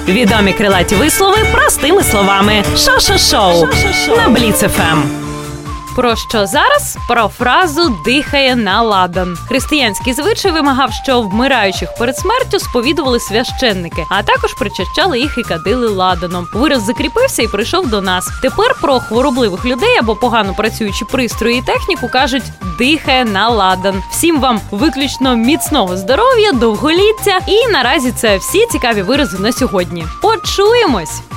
Відомі крилаті вислови простими словами. Шо-шо-шоу на Бліц ФМ. Про що зараз? Про фразу «дихає на ладан». Християнський звичай вимагав, що вмираючих перед смертю сповідували священники, а також причащали їх і кадили ладаном. Вираз закріпився і прийшов до нас. Тепер про хворобливих людей або погано працюючі пристрої і техніку кажуть «дихає на ладан». Всім вам виключно міцного здоров'я, довголіття і наразі це всі цікаві вирази на сьогодні. Почуємось!